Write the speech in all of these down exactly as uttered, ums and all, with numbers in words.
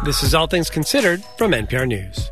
This is All Things Considered from N P R News.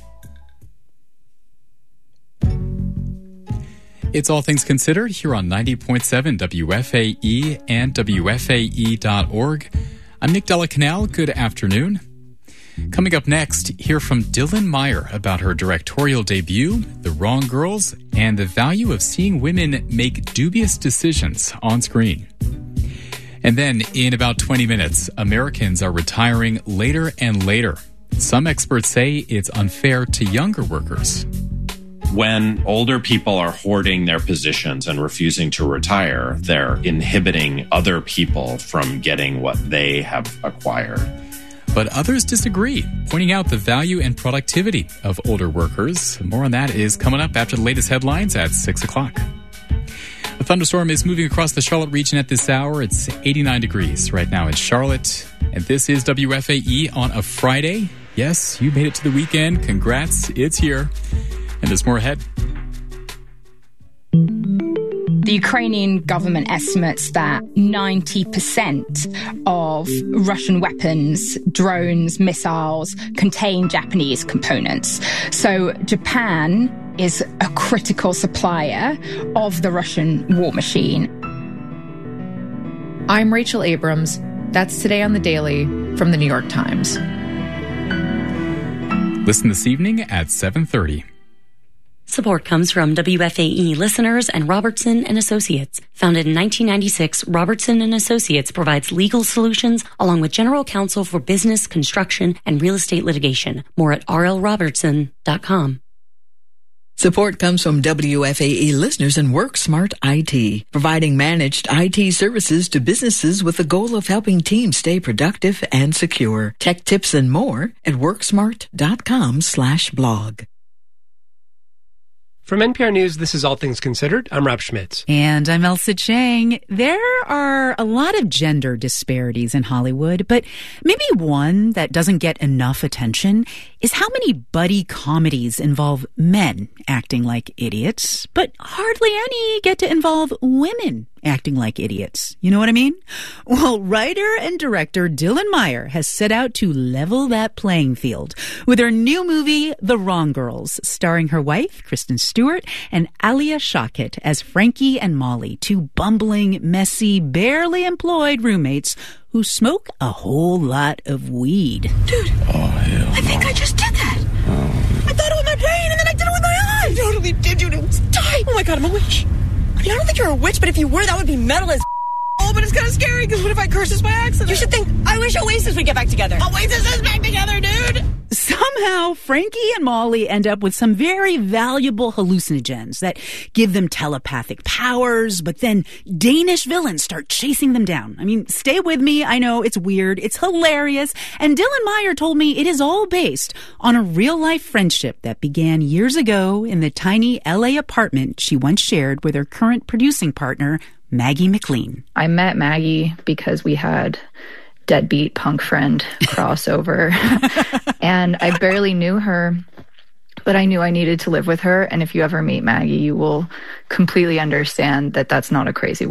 It's All Things Considered here on ninety point seven W F A E and W F A E dot org. I'm Nick Della Canal. Good afternoon. Coming up next, hear from Dylan Meyer about her directorial debut, The Wrong Girls, and the value of seeing women make dubious decisions on screen. And then, in about twenty minutes, Americans are retiring later and later. Some experts say it's unfair to younger workers. When older people are hoarding their positions and refusing to retire, they're inhibiting other people from getting what they have acquired. But others disagree, pointing out the value and productivity of older workers. More on that is coming up after the latest headlines at six o'clock. A thunderstorm is moving across the Charlotte region at this hour. It's eighty-nine degrees right now in Charlotte. And this is W F A E on a Friday. Yes, you made it to the weekend. Congrats, it's here. And there's more ahead. The Ukrainian government estimates that ninety percent of Russian weapons, drones, missiles contain Japanese components. So Japan is a critical supplier of the Russian war machine. I'm Rachel Abrams. That's Today on the Daily from the New York Times. Listen this evening at seven thirty. Support comes from W F A E listeners and Robertson and Associates. Founded in nineteen ninety-six, Robertson and Associates provides legal solutions along with general counsel for business, construction, and real estate litigation. More at r l robertson dot com. Support comes from W F A E listeners and WorkSmart I T, providing managed I T services to businesses with the goal of helping teams stay productive and secure. Tech tips and more at worksmart dot com slash blog. From N P R News, this is All Things Considered. I'm Rob Schmitz. And I'm Elsa Chang. There are a lot of gender disparities in Hollywood, but maybe one that doesn't get enough attention is how many buddy comedies involve men acting like idiots, but hardly any get to involve women acting like idiots. You know what I mean? Well, writer and director Dylan Meyer has set out to level that playing field with her new movie, The Wrong Girls, starring her wife, Kristen Stewart, and Alia Shawkat as Frankie and Molly, two bumbling, messy, barely employed roommates who smoke a whole lot of weed. Dude, oh, hell I think no. I just did that. Oh. I thought it with my brain, and then I did it with my eyes. I totally did, dude. It was tight. Oh, my God, I'm a witch. I mean, I don't think you're a witch, but if you were, that would be metal as oh, but it's kind of scary, because what if I curse this by accident? You should think, I wish Oasis would get back together. Oasis is back together, dude! Somehow, Frankie and Molly end up with some very valuable hallucinogens that give them telepathic powers, but then Danish villains start chasing them down. I mean, stay with me. I know, it's weird. It's hilarious. And Dylan Meyer told me it is all based on a real-life friendship that began years ago in the tiny L A apartment she once shared with her current producing partner, Maggie McLean. I met Maggie because we had deadbeat punk friend crossover. And I barely knew her, but I knew I needed to live with her. And if you ever meet Maggie, you will completely understand that that's not a crazy